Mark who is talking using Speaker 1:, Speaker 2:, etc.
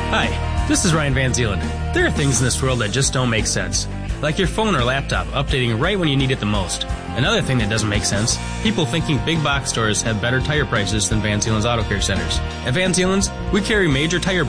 Speaker 1: Hi, this is Ryan Van Zeeland. There are things in this world that just don't make sense. Like your phone or laptop updating right when you need it the most. Another thing that doesn't make sense, people thinking big box stores have better tire prices than Van Zeeland's Auto Care Centers. At Van Zeeland's, we carry major tire